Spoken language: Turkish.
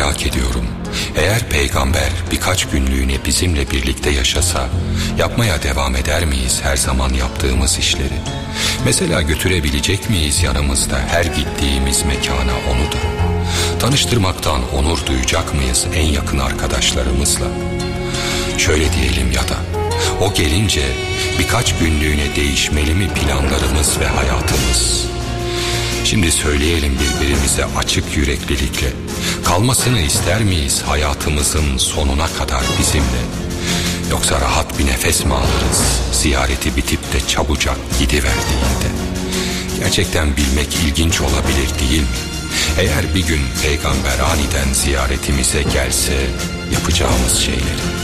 merak ediyorum. Eğer peygamber birkaç günlüğüne bizimle birlikte yaşasa, yapmaya devam eder miyiz her zaman yaptığımız işleri? Mesela götürebilecek miyiz yanımızda her gittiğimiz mekana onu da? Tanıştırmaktan onur duyacak mıyız en yakın arkadaşlarımızla? Şöyle diyelim ya da, o gelince birkaç günlüğüne değişmeli mi planlarımız ve hayatımız? Şimdi söyleyelim birbirimize açık yüreklilikle, kalmasını ister miyiz hayatımızın sonuna kadar bizimle? Yoksa rahat bir nefes mi alırız ziyareti bitip de çabucak gidiverdiğinde? Gerçekten bilmek ilginç olabilir değil mi? Eğer bir gün peygamber aniden ziyaretimize gelse yapacağımız şeyleri.